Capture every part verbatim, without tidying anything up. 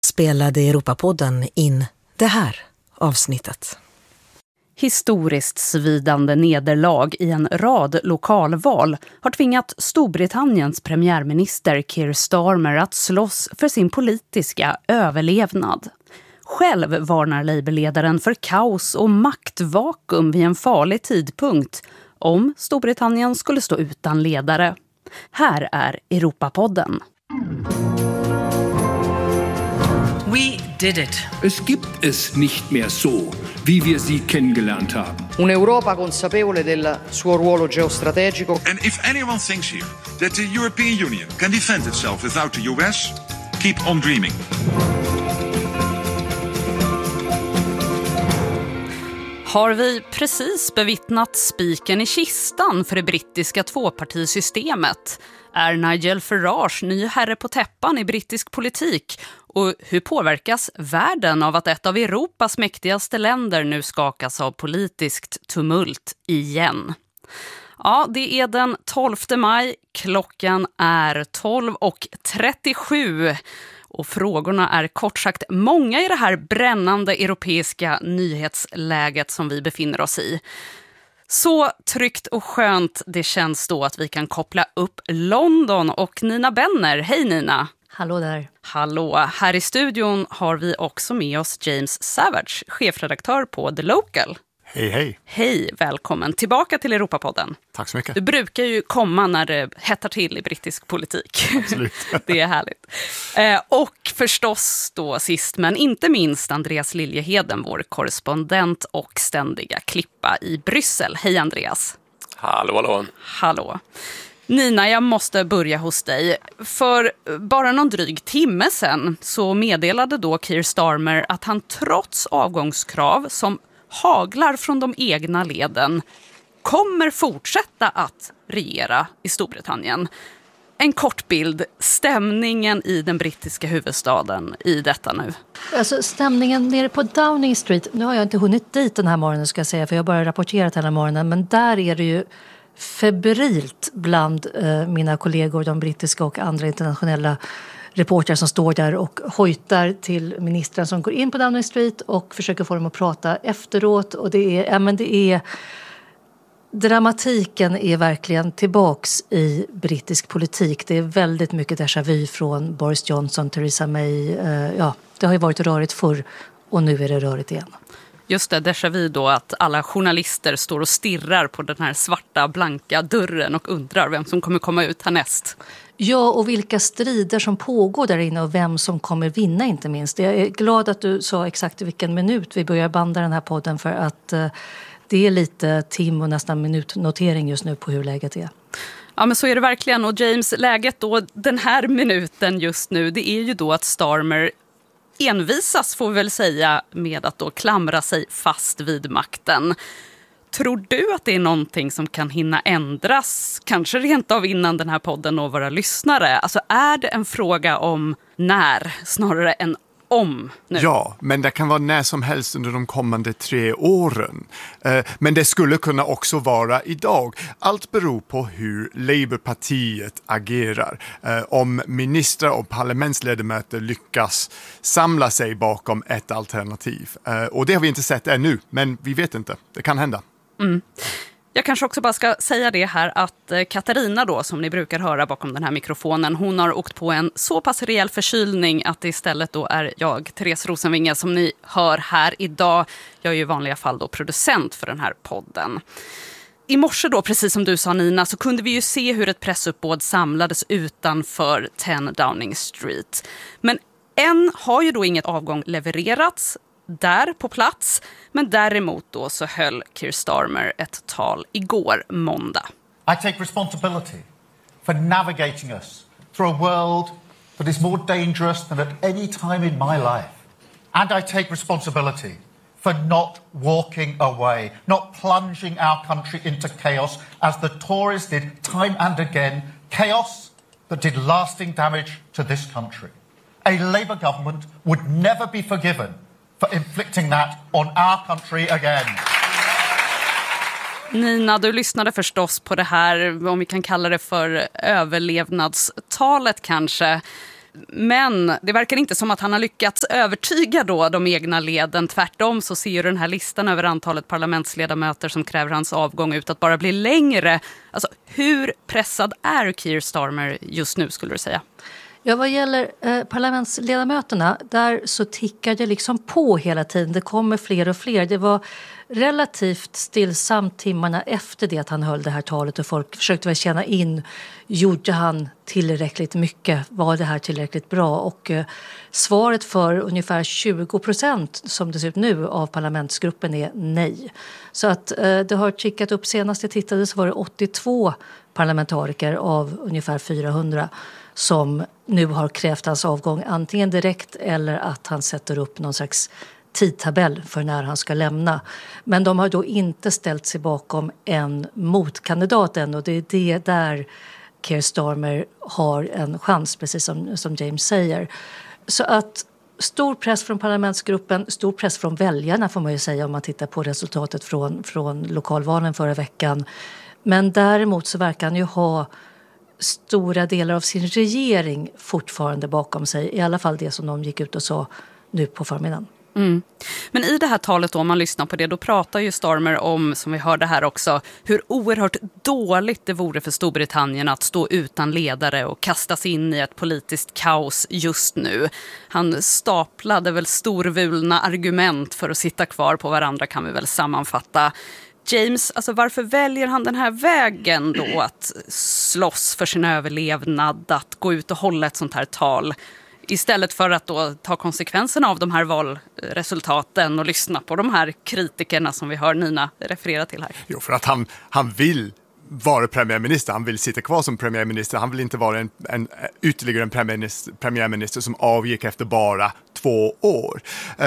Spelade Europapodden in det här avsnittet. Historiskt svidande nederlag i en rad lokalval har tvingat Storbritanniens premiärminister Keir Starmer att slåss för sin politiska överlevnad. Själv varnar Labour-ledaren för kaos och maktvakuum vid en farlig tidpunkt om Storbritannien skulle stå utan ledare. Här är Europapodden. We did it. Es gibt es nicht mehr so, wie wir sie kennengelernt haben. Un'Europa consapevole del suo ruolo geostrategico. And if anyone thinks here that the European Union can defend itself without the U S, keep on dreaming. Har vi precis bevittnat spiken i kistan för det brittiska tvåpartisystemet? Är Nigel Farage ny herre på täppan i brittisk politik? Och hur påverkas världen av att ett av Europas mäktigaste länder nu skakas av politiskt tumult igen? Ja, det är den tolfte maj. Klockan är tolv och trettiosju. Och frågorna är kort sagt många i det här brännande europeiska nyhetsläget som vi befinner oss i. Så tryggt och skönt det känns då att vi kan koppla upp London och Nina Benner. Hej Nina! Hallå där. Hallå! Här i studion har vi också med oss James Savage, chefredaktör på The Local. Hej, hej. Hej, välkommen tillbaka till Europapodden. Tack så mycket. Du brukar ju komma när det hettar till i brittisk politik. Absolut. Det är härligt. Eh, och förstås då sist men inte minst Andreas Liljeheden, vår korrespondent och ständiga klippa i Bryssel. Hej Andreas. Hallå, hallå. Hallå. Nina, jag måste börja hos dig. För bara någon dryg timme sedan så meddelade då Keir Starmer att han trots avgångskrav som haglar från de egna leden kommer fortsätta att regera i Storbritannien. En kort bild, stämningen i den brittiska huvudstaden i detta nu. Alltså stämningen nere på Downing Street, nu har jag inte hunnit dit den här morgonen ska jag säga för jag har bara rapporterat hela morgonen, men där är det ju febrilt bland eh, mina kollegor, de brittiska och andra internationella reportrar som står där och hojtar till ministrar som går in på Downing Street och försöker få dem att prata efteråt. Och det är, ja, men det är, dramatiken är verkligen tillbaks i brittisk politik. Det är väldigt mycket déjà vu från Boris Johnson, Theresa May. Eh, ja, det har ju varit rörigt förr och nu är det rörigt igen. Just det, déjà vu då att alla journalister står och stirrar på den här svarta, blanka dörren och undrar vem som kommer komma ut härnäst. Ja, och vilka strider som pågår där inne och vem som kommer vinna inte minst. Jag är glad att du sa exakt vilken minut vi börjar banda den här podden för att eh, det är lite tim och nästan minutnotering just nu på hur läget är. Ja, men så är det verkligen. Och James, läget då den här minuten just nu, det är ju då att Starmer envisas får vi väl säga med att då klamra sig fast vid makten. Tror du att det är någonting som kan hinna ändras, kanske rent av innan den här podden och våra lyssnare? Alltså är det en fråga om när snarare än om nu? Ja, men det kan vara när som helst under de kommande tre åren. Eh, men det skulle kunna också vara idag. Allt beror på hur Labourpartiet agerar. Eh, om ministrar och parlamentsledamöter lyckas samla sig bakom ett alternativ. Eh, och det har vi inte sett ännu, men vi vet inte. Det kan hända. Mm. Jag kanske också bara ska säga det här att Katarina då, som ni brukar höra bakom den här mikrofonen, hon har åkt på en så pass rejäl förkylning att det istället då är jag, Therese Rosenvinge, som ni hör här idag. Jag är ju i vanliga fall då producent för den här podden. I morse då, precis som du sa Nina, så kunde vi ju se hur ett pressuppbåd samlades utanför tio Downing Street. Men än har ju då inget avgång levererats där på plats, men däremot då så höll Keir Starmer ett tal igår måndag. I take responsibility for navigating us through a world that is more dangerous than at any time in my life. And I take responsibility for not walking away, not plunging our country into chaos as the Tories did time and again, chaos that did lasting damage to this country. A Labour government would never be forgiven for inflicting that on our country again. Nina, du lyssnade förstås på det här, om vi kan kalla det för överlevnadstalet kanske. Men det verkar inte som att han har lyckats övertyga då de egna leden. Tvärtom så ser ju den här listan över antalet parlamentsledamöter som kräver hans avgång ut att bara bli längre. Alltså, hur pressad är Keir Starmer just nu, skulle du säga? Ja, vad gäller eh, parlamentsledamöterna, där så tickar det liksom på hela tiden. Det kommer fler och fler. Det var relativt stillsamt timmarna efter det att han höll det här talet och folk försökte väl känna in, gjorde han tillräckligt mycket? Var det här tillräckligt bra? Och eh, svaret för ungefär tjugo procent som det ser ut nu av parlamentsgruppen är nej. Så att eh, det har tickat upp, senast jag tittade så var det åttiotvå parlamentariker av ungefär fyrahundra som nu har krävt hans avgång antingen direkt eller att han sätter upp någon slags tidtabell för när han ska lämna. Men de har då inte ställt sig bakom en motkandidat än, och det är det där Keir Starmer har en chans, precis som, som James säger. Så att stor press från parlamentsgruppen, stor press från väljarna får man ju säga om man tittar på resultatet från, från lokalvalen förra veckan. Men däremot så verkar han ju ha stora delar av sin regering fortfarande bakom sig. I alla fall det som de gick ut och sa nu på förmiddagen. Mm. Men i det här talet då, om man lyssnar på det, då pratar ju Starmer om, som vi hörde här också, hur oerhört dåligt det vore för Storbritannien att stå utan ledare och kastas in i ett politiskt kaos just nu. Han staplade väl storvulna argument för att sitta kvar på varandra, kan vi väl sammanfatta. James, alltså varför väljer han den här vägen då, att slåss för sin överlevnad, att gå ut och hålla ett sånt här tal, istället för att då ta konsekvenserna av de här valresultaten och lyssna på de här kritikerna som vi hör Nina referera till här? Jo, för att han, han vill vara premiärminister, han vill sitta kvar som premiärminister, han vill inte vara en, en, ytterligare en premiärminister, premiärminister som avgick efter bara två år.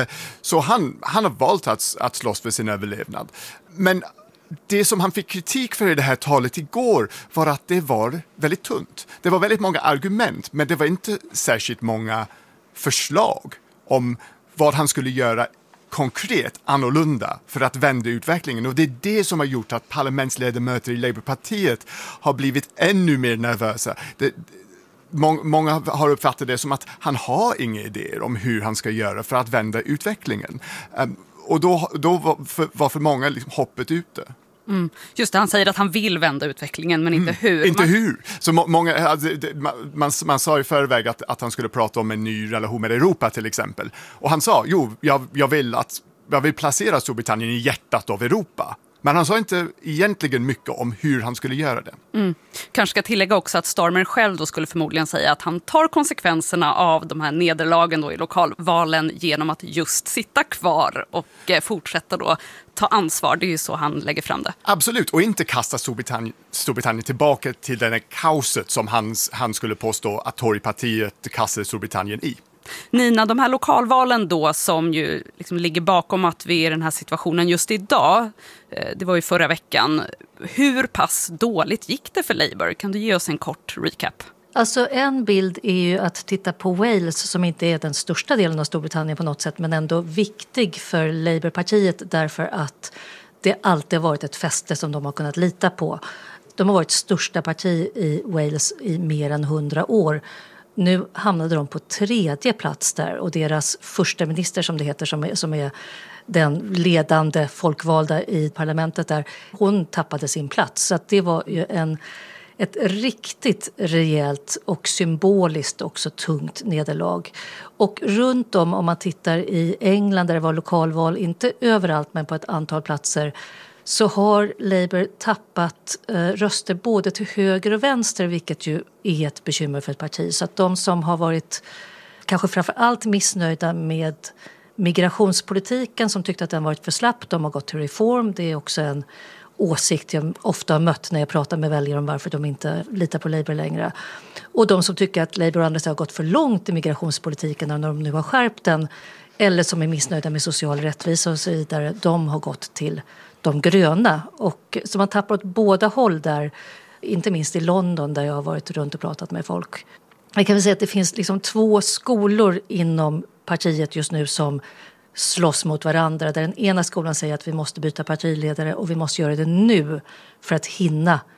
Så han, han har valt att, att slåss för sin överlevnad. Men det som han fick kritik för i det här talet igår var att det var väldigt tunt. Det var väldigt många argument, men det var inte särskilt många förslag om vad han skulle göra konkret annorlunda för att vända utvecklingen. Och det är det som har gjort att parlamentsledamöter i Labourpartiet har blivit ännu mer nervösa. Det, må, många har uppfattat det som att han har inga idéer om hur han ska göra för att vända utvecklingen. Um, och då, då var, för, var för många liksom hoppet ute. Mm. Just det, han säger att han vill vända utvecklingen, men inte mm. hur. Inte man... hur. Så må, många, alltså, det, man, man sa i förväg att, att han skulle prata om en ny relation med Europa till exempel. Och han sa, jo, jag, jag, vill att, jag vill placera Storbritannien i hjärtat av Europa. Men han sa inte egentligen mycket om hur han skulle göra det. Mm. Kanske ska tillägga också att Starmer själv då skulle förmodligen säga att han tar konsekvenserna av de här nederlagen då i lokalvalen genom att just sitta kvar och eh, fortsätta då ta ansvar. Det är ju så han lägger fram det. Absolut, och inte kasta Storbritannien, Storbritannien tillbaka till den här kaoset som han, han skulle påstå att Torypartiet kastade Storbritannien i. Nina, de här lokalvalen då som ju liksom ligger bakom att vi är i den här situationen just idag, det var ju förra veckan. Hur pass dåligt gick det för Labour? Kan du ge oss en kort recap? Alltså en bild är ju att titta på Wales som inte är den största delen av Storbritannien på något sätt, men ändå viktig för Labourpartiet därför att det alltid har varit ett fäste som de har kunnat lita på. De har varit största parti i Wales i mer än hundra år. Nu hamnade de på tredje plats där och deras första minister som det heter, som är, som är den ledande folkvalda i parlamentet där, hon tappade sin plats. Så att det var ju en, ett riktigt rejält och symboliskt också tungt nederlag. Och runt om, om man tittar i England där det var lokalval, inte överallt men på ett antal platser, så har Labour tappat eh, röster både till höger och vänster, vilket ju är ett bekymmer för ett parti. Så att de som har varit kanske framför allt missnöjda med migrationspolitiken, som tyckte att den varit för slapp, de har gått till reform. Det är också en åsikt jag ofta har mött när jag pratar med väljare om varför de inte litar på Labour längre. Och de som tycker att Labour och andra har gått för långt i migrationspolitiken när de nu har skärpt den, eller som är missnöjda med social rättvisa och så vidare, de har gått till de gröna. Och så man tappar åt båda håll där, inte minst i London där jag har varit runt och pratat med folk. Jag kan väl säga att det finns liksom två skolor inom partiet just nu som slåss mot varandra. Där den ena skolan säger att vi måste byta partiledare och vi måste göra det nu för att hinna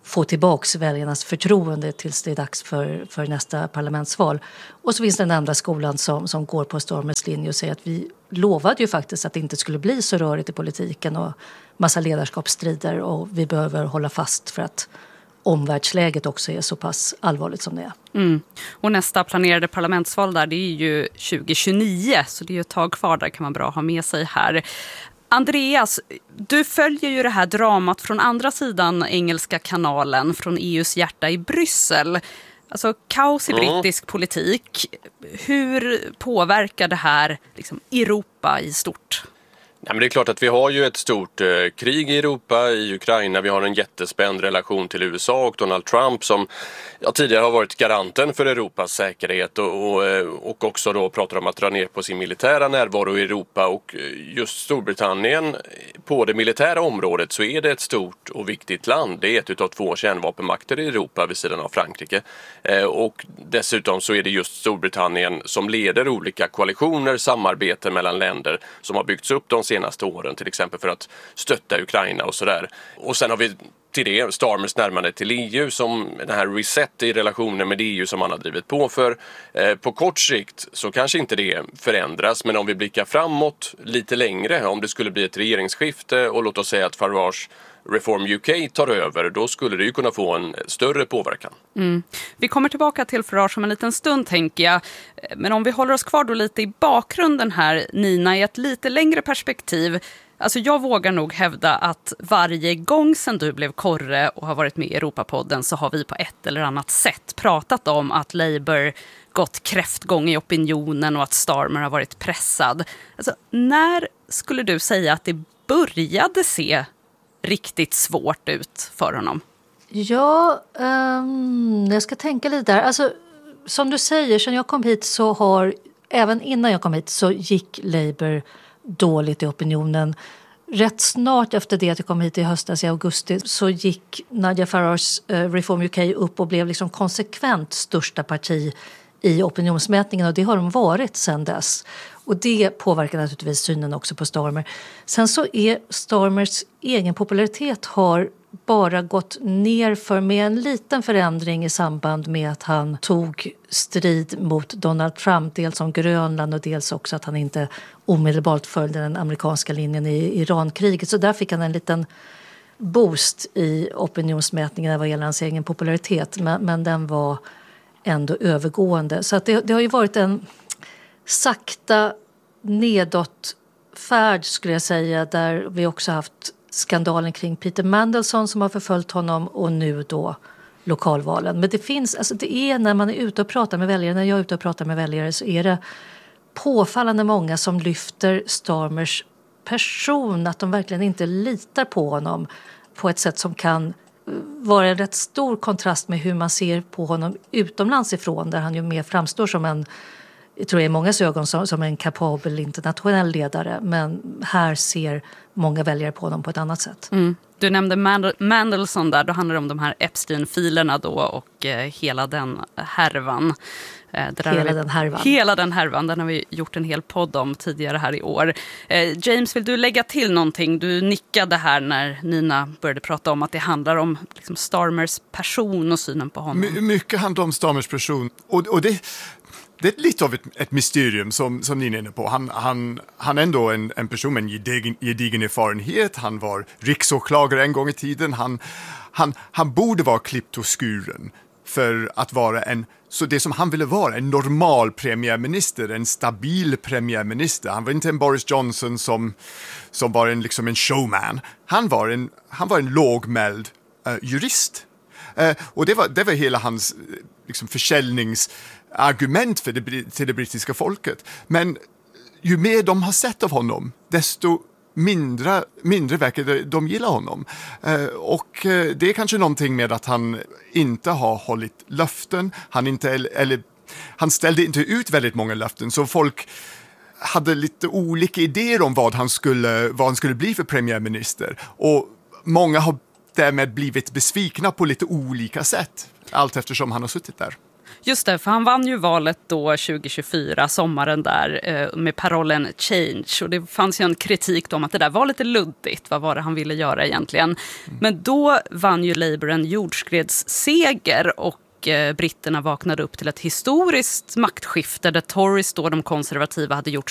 få tillbaks väljarnas förtroende tills det är dags för, för nästa parlamentsval. Och så finns det den andra skolan som, som går på Starmers linje och säger att vi lovade ju faktiskt att det inte skulle bli så rörigt i politiken och massa ledarskapsstrider, och vi behöver hålla fast för att omvärldsläget också är så pass allvarligt som det är. Mm. Och nästa planerade parlamentsval där, det är ju tjugo tjugonio, så det är ju ett tag kvar, där kan man bra ha med sig här. Andreas, du följer ju det här dramat från andra sidan Engelska kanalen, från E U:s hjärta i Bryssel. Alltså kaos i brittisk mm. politik. Hur påverkar det här liksom Europa i stort? Ja, men det är klart att vi har ju ett stort eh, krig i Europa, i Ukraina. Vi har en jättespänd relation till U S A och Donald Trump som ja, tidigare har varit garanten för Europas säkerhet och, och, och också då pratar om att dra ner på sin militära närvaro i Europa. Och just Storbritannien, på det militära området så är det ett stort och viktigt land. Det är ett utav två kärnvapenmakter i Europa vid sidan av Frankrike. Eh, och dessutom så är det just Storbritannien som leder olika koalitioner, samarbete mellan länder som har byggts upp de senaste åren, till exempel för att stötta Ukraina och sådär. Och sen har vi till det Starmers närmande till E U, som den här reset i relationen med E U som man har drivit på för. Eh, på kort sikt så kanske inte det förändras, men om vi blickar framåt lite längre, om det skulle bli ett regeringsskifte och låt oss säga att Farage Reform U K tar över, då skulle det ju kunna få en större påverkan. Mm. Vi kommer tillbaka till Farage om en liten stund, tänker jag. Men om vi håller oss kvar då lite i bakgrunden här, Nina, i ett lite längre perspektiv. Alltså jag vågar nog hävda att varje gång sedan du blev korre och har varit med i Europapodden så har vi på ett eller annat sätt pratat om att Labour gått kräftgång i opinionen och att Starmer har varit pressad. Alltså, när skulle du säga att det började se riktigt svårt ut för honom? Ja, um, jag ska tänka lite där. Alltså, som du säger, sen jag kom hit så har, även innan jag kom hit så gick Labour dåligt i opinionen. Rätt snart efter det att jag kom hit i höstas i augusti så gick Nigel Farages uh, Reform U K upp och blev liksom konsekvent största parti i opinionsmätningen, och det har de varit sedan dess. Och det påverkar naturligtvis synen också på Starmer. Sen så är Starmers egen popularitet har bara gått ner för med en liten förändring i samband med att han tog strid mot Donald Trump, dels om Grönland och dels också att han inte omedelbart följde den amerikanska linjen i Irankriget. Så där fick han en liten boost i opinionsmätningen vad gäller hans egen popularitet, men, men den var ändå övergående. Så att det, det har ju varit en sakta nedåtfärd skulle jag säga, där vi också haft skandalen kring Peter Mandelson som har förföljt honom och nu då lokalvalen. Men det finns, alltså det är när man är ute och pratar med väljare, när jag är ute och pratar med väljare så är det påfallande många som lyfter Starmers person, att de verkligen inte litar på honom på ett sätt som kan vara en rätt stor kontrast med hur man ser på honom utomlands ifrån, där han ju mer framstår som en, jag tror jag i mångas ögon som, som en kapabel internationell ledare, men här ser många väljare på honom på ett annat sätt. Mm. Du nämnde Mandel- Mandelson där, då handlar det om de här Epstein-filerna då och eh, hela den härvan. Eh, hela vi, den härvan. Hela den härvan, den har vi gjort en hel podd om tidigare här i år. Eh, James, vill du lägga till någonting? Du nickade här när Nina började prata om att det handlar om liksom, Starmers person och synen på honom. My- mycket handlar om Starmers person, och, och det Det är lite av ett, ett mysterium som, som ni är inne på. Han, han, han är ändå en, en person med en gedigen, gedigen erfarenhet. Han var riksåklagare en gång i tiden. Han, han, han borde vara klippt och skuren för att vara en, så det som han ville vara, en normal premiärminister, en stabil premiärminister. Han var inte en Boris Johnson som, som var en, liksom en showman. Han var en, han var en lågmäld uh, jurist. Uh, och det var, det var hela hans liksom, försäljnings argument för det, till det brittiska folket. Men ju mer de har sett av honom, desto mindre, mindre verkar de gilla honom. Eh, och eh, det är kanske någonting med att han inte har hållit löften. Han, inte, eller, han ställde inte ut väldigt många löften, så folk hade lite olika idéer om vad han skulle, vad han skulle bli för premiärminister. Och många har därmed blivit besvikna på lite olika sätt, allt eftersom han har suttit där. Just det, för han vann ju valet då tjugo tjugofyra, sommaren där, eh, med parollen change. Och det fanns ju en kritik om att det där var lite luddigt. Vad var det han ville göra egentligen? Mm. Men då vann ju Labour en jordskredsseger och eh, britterna vaknade upp till ett historiskt maktskifte där Tories, då de konservativa, hade gjort